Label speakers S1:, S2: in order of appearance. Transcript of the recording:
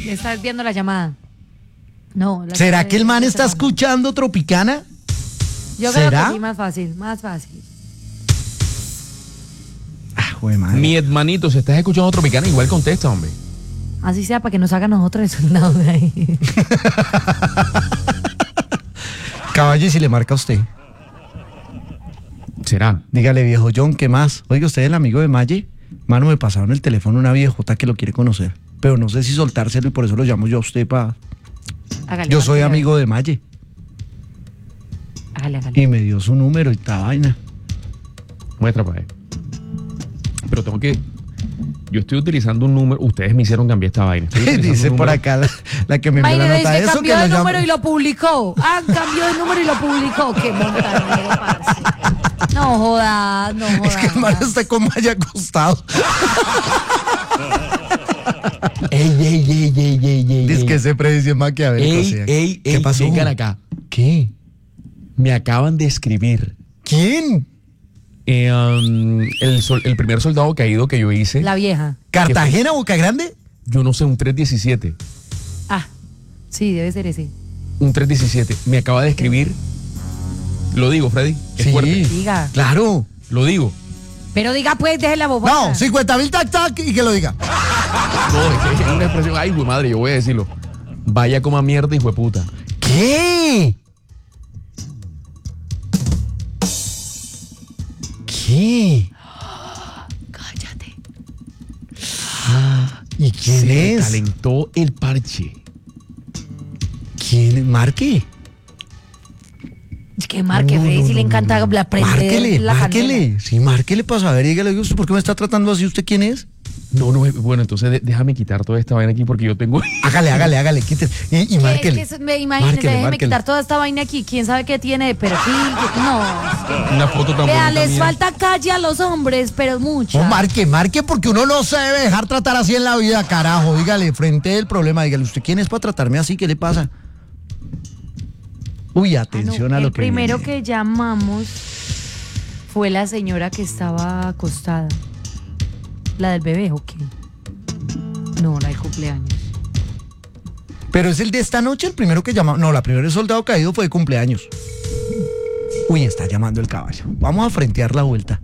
S1: Estás viendo la llamada. No.
S2: ¿Será que el man está escuchando Tropicana?
S1: Yo creo que sí, más fácil.
S2: Joder, madre.
S3: Mi hermanito, si estás escuchando Tropicana, igual contesta, hombre.
S1: Así sea, para que nos haga nosotros el soldado de ahí.
S2: Caballo, ¿y si le marca a usted?
S3: ¿Será?
S2: Dígale, viejo John, ¿qué más? Oiga, ¿usted es el amigo de Maye? Mano, me pasaron el teléfono una viejota que lo quiere conocer. Pero no sé si soltárselo y por eso lo llamo yo a usted para... Yo soy amigo de Maye.
S1: Hágale.
S2: Y me dio su número y esta vaina.
S3: Muestra para él. Pero tengo que... Yo estoy utilizando un número... Ustedes me hicieron cambiar esta vaina.
S2: Dice por acá la que me envió la nota de eso.
S1: Cambió de número y lo publicó. Cambió de número y lo publicó. Qué montañero, parce. No joda.
S2: Es que el man está con Maya acostado.
S3: Ey.
S2: Dice que ese predicción maquiavélico.
S3: ¿Qué
S2: pasó?
S3: Vengan acá.
S2: ¿Qué?
S3: Me acaban de escribir.
S2: ¿Quién?
S3: El primer soldado caído que yo hice.
S1: La vieja.
S2: ¿Cartagena, Boca Grande?
S3: Yo no sé, un 317.
S1: Sí, debe ser ese.
S3: Un 317. Me acaba de escribir. Lo digo, Freddy. Es
S2: Sí.
S3: fuerte.
S1: Diga.
S2: Claro.
S3: Lo digo.
S1: Pero diga pues, deje la bobada.
S2: No, 50,000 tac y que lo diga.
S3: No, es una expresión. Ay, güey, madre, yo voy a decirlo. Vaya como mierda, hijo de puta.
S2: ¿Qué?
S1: Cállate.
S2: ¿Y quién
S3: Se
S2: es?
S3: calentó el parche.
S2: ¿Quién? ¿Marque?
S1: Es que marque, Freddy, si le encanta prender la
S2: Márquele.
S1: candela.
S2: Sí, márquele para saber. Dígale, ¿usted por qué me está tratando así? ¿Usted quién es?
S3: No, bueno, entonces déjame quitar toda esta vaina aquí porque yo tengo...
S2: Hágale, quítele. Y márquele.
S1: Imagínese, déjeme quitar toda esta vaina aquí. ¿Quién sabe qué tiene de perfil? No.
S3: Una foto tan
S1: Vea,
S3: bonita
S1: les
S3: mía.
S1: falta calle a los hombres, pero mucha.
S2: No, marque, porque uno no se debe dejar tratar así en la vida, carajo. Dígale, frente al problema, dígale, ¿usted quién es para tratarme así? ¿Qué le pasa? Uy, atención a lo que
S1: El primero
S2: viene.
S1: que llamamos fue la señora que estaba acostada. ¿La del bebé o qué? No, la del cumpleaños.
S2: Pero es el de esta noche, el primero que llamamos. No, la primera del soldado caído fue de cumpleaños. Uy, está llamando el caballo. Vamos a frentear la vuelta.